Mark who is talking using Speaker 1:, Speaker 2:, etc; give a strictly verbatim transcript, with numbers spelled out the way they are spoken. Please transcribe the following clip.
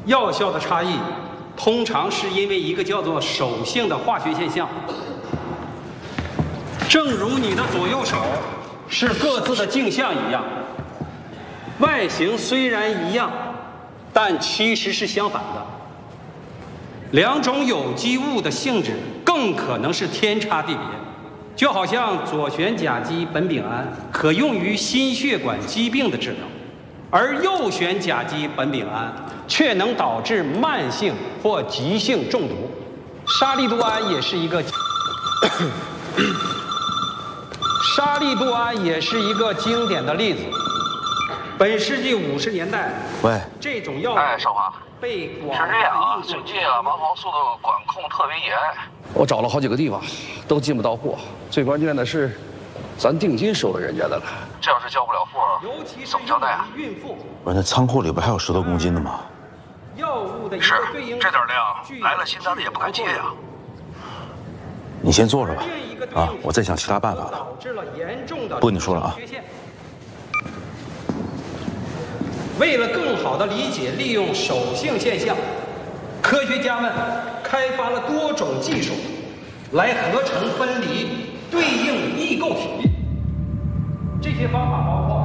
Speaker 1: 药效的差异，通常是因为一个叫做手性的化学现象。正如你的左右手是各自的镜像一样，外形虽然一样，但其实是相反的。两种有机物的性质更可能是天差地别。就好像左旋甲基苯丙胺可用于心血管疾病的治疗，而右旋甲基苯丙胺却能导致慢性或急性中毒。沙利度胺也是一个沙利度胺也是一个经典的例子。本世纪五十年代，
Speaker 2: 喂，
Speaker 1: 这种药
Speaker 3: 哎，少华，
Speaker 1: 被广
Speaker 3: 是这样啊，最近啊，芒黄素的管控特别严。
Speaker 4: 我找了好几个地方，都进不到货。最关键的是，咱定金收了人家的了。
Speaker 3: 这要是交不了货，怎么交代啊？
Speaker 1: 孕妇。
Speaker 2: 不是，那仓库里不还有十多公斤的吗？
Speaker 1: 药物的一
Speaker 3: 是
Speaker 1: 个对应
Speaker 3: 这点量，来了新单的也不敢接呀。
Speaker 2: 你先坐着吧，啊，我再想其他办法的。
Speaker 1: 导致了严重的
Speaker 2: 不跟你说了啊。
Speaker 1: 缺陷。为了更好地理解利用手性现象，科学家们开发了多种技术，来合成分离对应异构体。这些方法包括